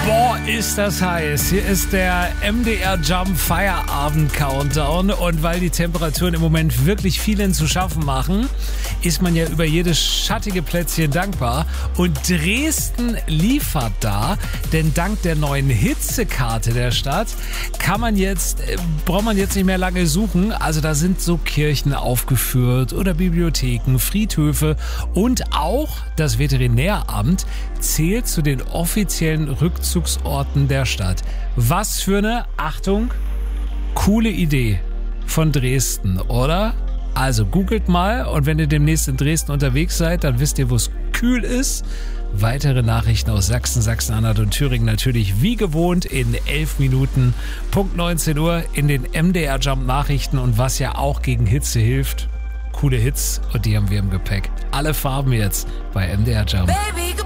Boah, ist das heiß. Hier ist der MDR Jump Feierabend Countdown. Und weil die Temperaturen im Moment wirklich vielen zu schaffen machen, ist man ja über jedes schattige Plätzchen dankbar. Und Dresden liefert da, denn dank der neuen Hitzekarte der Stadt braucht man jetzt nicht mehr lange suchen. Also da sind so Kirchen aufgeführt oder Bibliotheken, Friedhöfe und auch das Veterinäramt zählt zu den offiziellen Rückzugsorten der Stadt. Was für eine, Achtung, coole Idee von Dresden, oder? Also googelt mal und wenn ihr demnächst in Dresden unterwegs seid, dann wisst ihr, wo es kühl ist. Weitere Nachrichten aus Sachsen, Sachsen-Anhalt und Thüringen natürlich wie gewohnt in 11 Minuten, Punkt 19 Uhr in den MDR Jump Nachrichten und was ja auch gegen Hitze hilft. Coole Hits und die haben wir im Gepäck. Alle Farben jetzt bei MDR Jump. Baby,